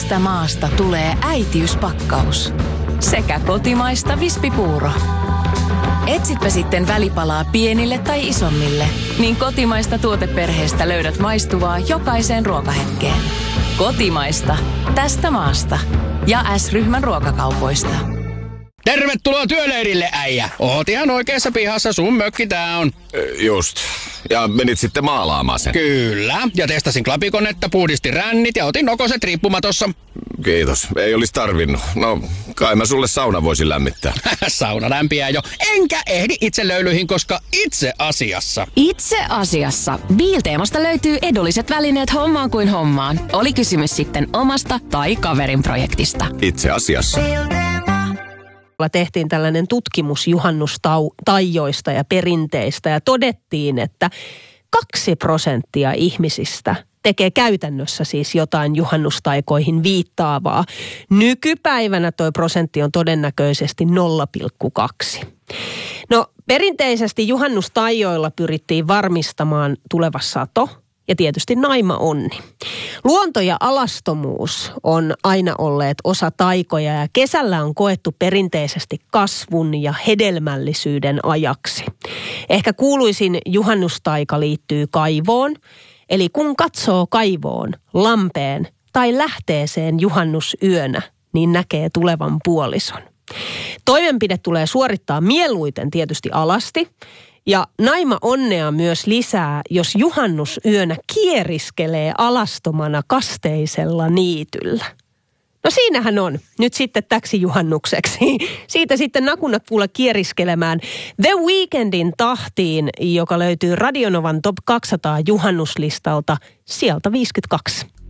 Tästä maasta tulee äitiyspakkaus. Sekä kotimaista vispipuuro. Etsipä sitten välipalaa pienille tai isommille, niin kotimaista tuoteperheestä löydät maistuvaa jokaiseen ruokahetkeen. Kotimaista. Tästä maasta. Ja S-ryhmän ruokakaupoista. Tervetuloa työleirille, äijä. Oot ihan oikeassa pihassa, sun mökki tää on. Just. Ja menit sitten maalaamaan sen. Kyllä. Ja testasin klapikonetta, puhdistin rännit ja otin nokoset riippumatossa. Kiitos. Ei olisi tarvinnut. No, kai mä sulle sauna voisin lämmittää. Sauna lämpiää jo. Enkä ehdi itse löylyihin, koska itse asiassa. Itse asiassa. Biilteemasta löytyy edulliset välineet hommaan kuin hommaan. Oli kysymys sitten omasta tai kaverin projektista. Itse asiassa. Tehtiin tällainen tutkimus juhannustaijoista ja perinteistä ja todettiin, että 2% ihmisistä tekee käytännössä siis jotain juhannustaikoihin viittaavaa. Nykypäivänä toi prosentti on todennäköisesti 0,2. No perinteisesti juhannustaijoilla pyrittiin varmistamaan tuleva sato ja tietysti naima-onni. Luonto ja alastomuus on aina olleet osa taikoja ja kesällä on koettu perinteisesti kasvun ja hedelmällisyyden ajaksi. Ehkä kuuluisin juhannustaika liittyy kaivoon, eli kun katsoo kaivoon, lampeen tai lähteeseen juhannusyönä, niin näkee tulevan puolison. Toimenpide tulee suorittaa mieluiten tietysti alasti. Ja naima onnea myös lisää, jos juhannusyönä kieriskelee alastomana kasteisella niityllä. No siinähän on nyt sitten täksi juhannukseksi. Siitä sitten nakunat kuule kieriskelemään The Weekndin tahtiin, joka löytyy Radionovan Top 200 juhannuslistalta sieltä 52.